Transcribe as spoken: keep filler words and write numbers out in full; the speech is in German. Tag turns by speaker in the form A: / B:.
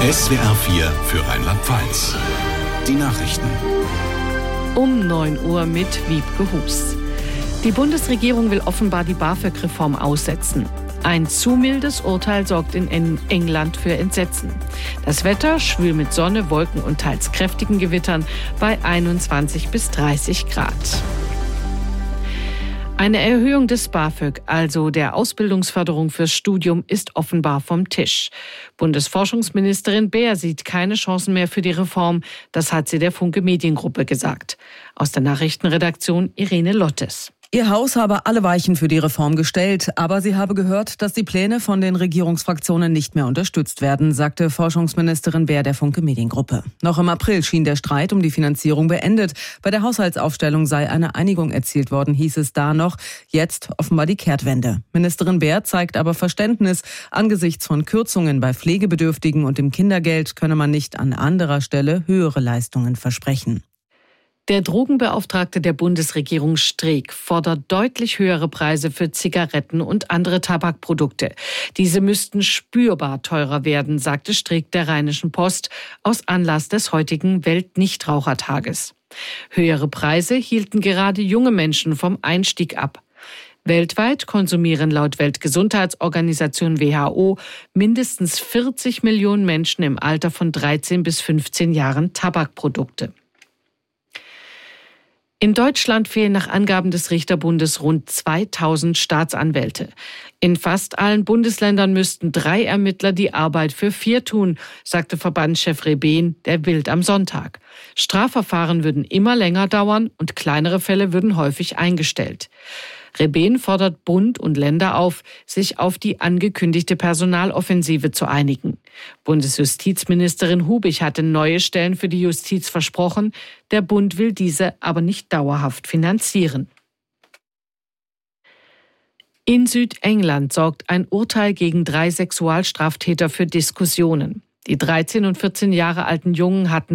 A: S W R vier für Rheinland-Pfalz. Die Nachrichten.
B: Um neun Uhr mit Wiebke Hus. Die Bundesregierung will offenbar die BAföG-Reform aussetzen. Ein zu mildes Urteil sorgt in England für Entsetzen. Das Wetter schwül mit Sonne, Wolken und teils kräftigen Gewittern bei einundzwanzig bis dreißig Grad. Eine Erhöhung des BAföG, also der Ausbildungsförderung fürs Studium, ist offenbar vom Tisch. Bundesforschungsministerin Beer sieht keine Chancen mehr für die Reform. Das hat sie der Funke Mediengruppe gesagt. Aus der Nachrichtenredaktion Irene Lottes.
C: Ihr Haus habe alle Weichen für die Reform gestellt, aber sie habe gehört, dass die Pläne von den Regierungsfraktionen nicht mehr unterstützt werden, sagte Forschungsministerin Beer der Funke Mediengruppe. Noch im April schien der Streit um die Finanzierung beendet. Bei der Haushaltsaufstellung sei eine Einigung erzielt worden, hieß es da noch. Jetzt offenbar die Kehrtwende. Ministerin Beer zeigt aber Verständnis. Angesichts von Kürzungen bei Pflegebedürftigen und dem Kindergeld könne man nicht an anderer Stelle höhere Leistungen versprechen.
B: Der Drogenbeauftragte der Bundesregierung Streeck fordert deutlich höhere Preise für Zigaretten und andere Tabakprodukte. Diese müssten spürbar teurer werden, sagte Streeck der Rheinischen Post aus Anlass des heutigen Weltnichtrauchertages. Höhere Preise hielten gerade junge Menschen vom Einstieg ab. Weltweit konsumieren laut Weltgesundheitsorganisation W H O mindestens vierzig Millionen Menschen im Alter von dreizehn bis fünfzehn Jahren Tabakprodukte. In Deutschland fehlen nach Angaben des Richterbundes rund zweitausend Staatsanwälte. In fast allen Bundesländern müssten drei Ermittler die Arbeit für vier tun, sagte Verbandschef Rebehn der Bild am Sonntag. Strafverfahren würden immer länger dauern und kleinere Fälle würden häufig eingestellt. Rebehn fordert Bund und Länder auf, sich auf die angekündigte Personaloffensive zu einigen. Bundesjustizministerin Hubich hatte neue Stellen für die Justiz versprochen. Der Bund will diese aber nicht dauerhaft finanzieren. In Südengland sorgt ein Urteil gegen drei Sexualstraftäter für Diskussionen. Die dreizehn und vierzehn Jahre alten Jungen hatten